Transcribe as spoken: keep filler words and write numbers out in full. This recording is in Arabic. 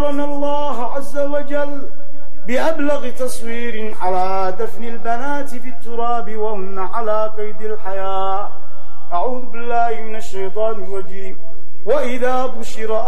صورنا الله عز وجل بأبلغ تصوير على دفن البنات في التراب وهن على قيد الحياة. أعوذ بالله من الشيطان الرجيم. وإذا بشر